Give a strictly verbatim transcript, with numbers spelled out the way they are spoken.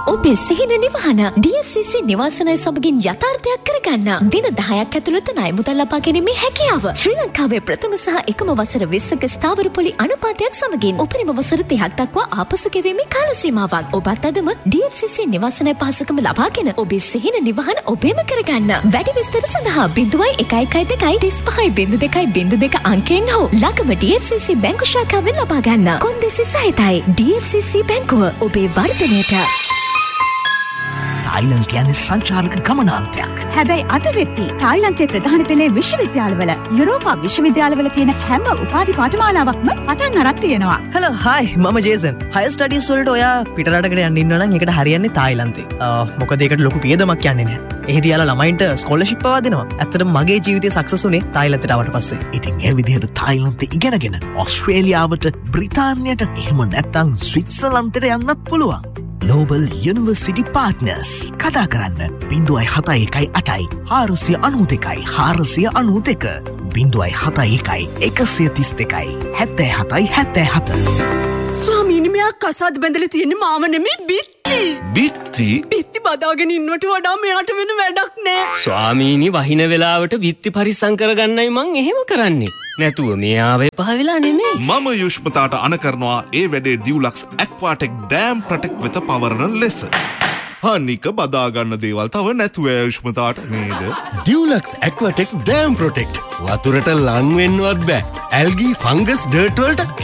ඔබේ සිහින නිවහන ඩී එෆ් සී සී නිවාසනය සමගින් යථාර්ථයක් කරගන්න. දින දහයක් ඇතුළත ණය මුදල් ලබා ගැනීමේ හැකියාව. ශ්‍රී ලංකාවේ ප්‍රථම සහ එකම වසර විස්සක ස්ථාවර පොලි අනුපාතයක් සමගින් උපරිම වසර තිහක් දක්වා ආපසු ගෙවීමේ කාල සීමාවක්. ඔබත් අදම ඩී එෆ් සී සී නිවාසනය පහසුකම ලබාගෙන ඔබේ සිහින නිවහන ඔබේම කරගන්න. වැඩි විස්තර සඳහා බිංදුවයි එකයි එකයි දෙකයි තිස් පහයි බිංදු දෙකයි බිංදු දෙක අංකයෙන් හෝ ළඟම ඩී එෆ් සී සී බැංකු ශාඛාවෙන් ලබා ගන්න. කොන්දේසි සහිතයි ඩී එෆ් සී සී බැංකුව ඔබේ වර්ධනයට. තායිලන්ත කියන්නේ සංචාරක ගමනාන්තයක්. හැබැයි අද වෙද්දී තායිලන්තයේ ප්‍රධාන පෙළේ විශ්වවිද්‍යාලවල යුරෝපා විශ්වවිද්‍යාලවල තියෙන හැම උපාධි පාඨමාලාවක්ම පටන් අරන් තියෙනවා. හලෝ හායි මම ජේසන්. හයර් ස්ටඩීස් වලට ඔයා පිටරටකට යන්න ඉන්නවා නම් ඒකට හරියන්නේ තායිලන්තේ. මොකද ඒකට ලොකු වියදමක් යන්නේ නැහැ. එහිදී යාලා ළමයින්ට ස්කෝලර්ෂිප් පවා දෙනවා. ඇත්තටම මගේ ජීවිතේ සක්සස් උනේ තායිලන්තයට ආවට පස්සේ. ඉතින් ඒ විදිහට තායිලන්තේ ඉගෙනගෙන ඕස්ට්‍රේලියාවට බ්‍රිතාන්‍යයට එහෙම නැත්නම් ස්විට්සර්ලන්තයට යන්නත් පුළුවන්. Global University Partners කතා කරන්න බිංදුවයි හතයි එකයි අටයි හාරසිය අනූ දෙකයි හාරසිය අනූ දෙක බිංදුවයි හතයි එකයි එකසිය තිස් දෙකයි හැත්තෑ හතයි හැත්තෑ හත. ස්වාමීනි මෙයා කසාද බැඳලා තියෙන්නේ මාව නෙමෙයි බිත්ති. බිත්ති? බිත්ති බදාගෙන ඉන්නවට වඩා මෙයාට වෙන වැඩක් නෑ. ස්වාමීනි වහින වෙලාවට බිත්ති පරිස්සම් කරගන්නයි මං එහෙම කරන්නේ. නැතුව මෙයාව එපා වෙලා නෙමෙයි. මම යුෂ්මතාට අණ කරනවා ඒ වැඩේ ඩියුලක්ස් ඇක්වාටෙක් ඩෑම් ප්‍රොටෙක්ට් වෙත පවරන ලෙස. අනික බදාගන්න දේවල් තව නැතුව යුෂ්මතාට නේද? ඩියුලක්ස් ඇක්වාටෙක් ඩෑම් ප්‍රොටෙක්ට් වතුරට ලං වෙන්නවත් බෑ. ඇල්ගී ෆංගස් ඩර්ට් වලට